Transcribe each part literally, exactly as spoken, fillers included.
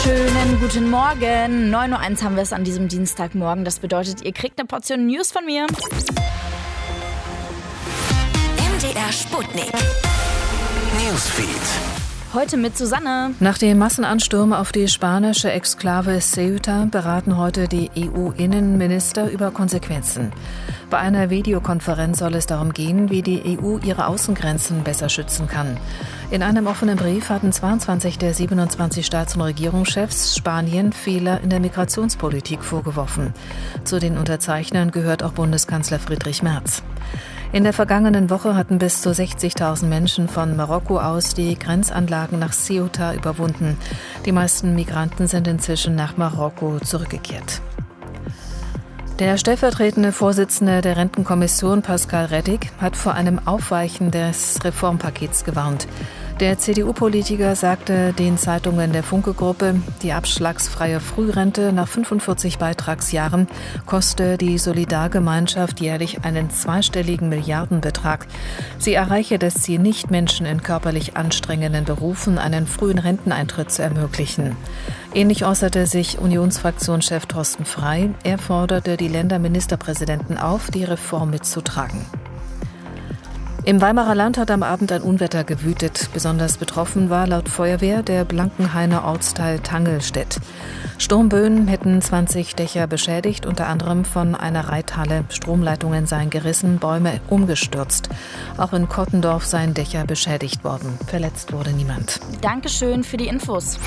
Schönen guten Morgen. neun Uhr eins haben wir es an diesem Dienstagmorgen. Das bedeutet, ihr kriegt eine Portion News von mir. M D R Sputnik. Newsfeed. Heute mit Susanne. Nach dem Massenansturm auf die spanische Exklave Ceuta beraten heute die E U-Innenminister über Konsequenzen. Bei einer Videokonferenz soll es darum gehen, wie die E U ihre Außengrenzen besser schützen kann. In einem offenen Brief hatten zweiundzwanzig der siebenundzwanzig Staats- und Regierungschefs Spanien Fehler in der Migrationspolitik vorgeworfen. Zu den Unterzeichnern gehört auch Bundeskanzler Friedrich Merz. In der vergangenen Woche hatten bis zu sechzigtausend Menschen von Marokko aus die Grenzanlagen nach Ceuta überwunden. Die meisten Migranten sind inzwischen nach Marokko zurückgekehrt. Der stellvertretende Vorsitzende der Rentenkommission, Pascal Rettig, hat vor einem Aufweichen des Reformpakets gewarnt. Der C D U-Politiker sagte den Zeitungen der Funke-Gruppe, die abschlagsfreie Frührente nach fünfundvierzig Beitragsjahren koste die Solidargemeinschaft jährlich einen zweistelligen Milliardenbetrag. Sie erreiche das Ziel nicht, Menschen in körperlich anstrengenden Berufen einen frühen Renteneintritt zu ermöglichen. Ähnlich äußerte sich Unionsfraktionschef Thorsten Frey. Er forderte die Länderministerpräsidenten auf, die Reform mitzutragen. Im Weimarer Land hat am Abend ein Unwetter gewütet. Besonders betroffen war laut Feuerwehr der Blankenhainer Ortsteil Tangelstedt. Sturmböen hätten zwanzig Dächer beschädigt, unter anderem von einer Reithalle. Stromleitungen seien gerissen, Bäume umgestürzt. Auch in Kottendorf seien Dächer beschädigt worden. Verletzt wurde niemand. Dankeschön für die Infos.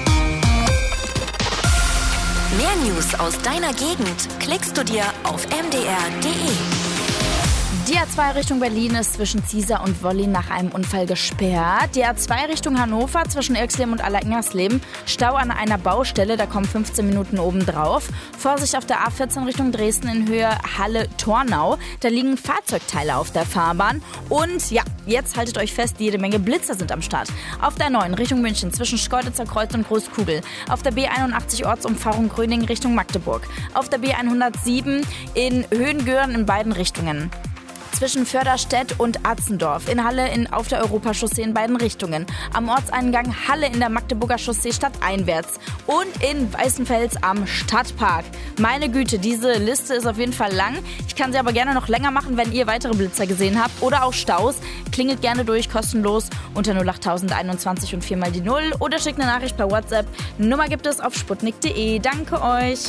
Mehr News aus deiner Gegend klickst du dir auf m d r punkt d e. Die A zwei Richtung Berlin ist zwischen Ziesar und Wollin nach einem Unfall gesperrt. Die A zwei Richtung Hannover zwischen Irxleben und Allersingersleben. Stau an einer Baustelle, da kommen fünfzehn Minuten obendrauf. Vorsicht auf der A vierzehn Richtung Dresden in Höhe Halle-Tornau. Da liegen Fahrzeugteile auf der Fahrbahn. Und ja, jetzt haltet euch fest, jede Menge Blitzer sind am Start. Auf der neun Richtung München zwischen Schkeuditzer Kreuz und Großkugel. Auf der B einundachtzig Ortsumfahrung Gröning Richtung Magdeburg. Auf der B hundertsieben in Höhengören in beiden Richtungen. Zwischen Förderstedt und Atzendorf, in Halle in, auf der Europachaussee in beiden Richtungen, am Ortseingang Halle in der Magdeburger Chaussee stadteinwärts und in Weißenfels am Stadtpark. Meine Güte, diese Liste ist auf jeden Fall lang. Ich kann sie aber gerne noch länger machen, wenn ihr weitere Blitzer gesehen habt oder auch Staus. Klingelt gerne durch, kostenlos unter null acht einundzwanzig und viermal die null oder schickt eine Nachricht per WhatsApp. Nummer gibt es auf sputnik punkt de. Danke euch.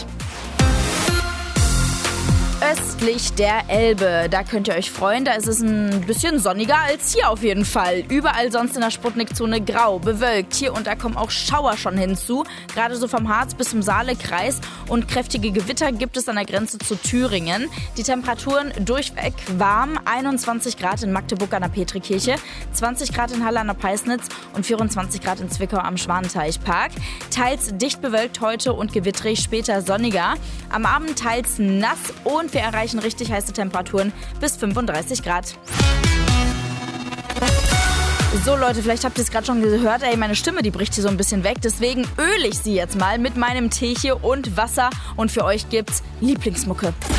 Östlich der Elbe, da könnt ihr euch freuen, da ist es ein bisschen sonniger als hier auf jeden Fall. Überall sonst in der Sputnik-Zone grau, bewölkt. Hier und da kommen auch Schauer schon hinzu, gerade so vom Harz bis zum Saalekreis. Und kräftige Gewitter gibt es an der Grenze zu Thüringen. Die Temperaturen durchweg warm, einundzwanzig Grad in Magdeburg an der Petrikirche, zwanzig Grad in Halle an der Peisnitz und vierundzwanzig Grad in Zwickau am Schwanenteichpark. Teils dicht bewölkt heute und gewitterig, später sonniger. Am Abend teils nass und wir erreichen richtig heiße Temperaturen bis fünfunddreißig Grad. So Leute, vielleicht habt ihr es gerade schon gehört, ey, meine Stimme, die bricht hier so ein bisschen weg. Deswegen öle ich sie jetzt mal mit meinem Tee hier und Wasser. Und für euch gibt's Lieblingsmucke.